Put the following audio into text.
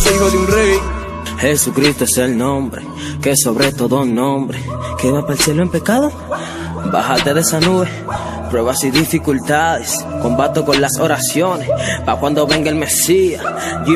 soy hijo de un rey. Jesucristo es el nombre, que sobre todo nombre, que va para el cielo en pecado. Bájate de esa nube, pruebas y dificultades, combato con las oraciones, pa' cuando venga el Mesías.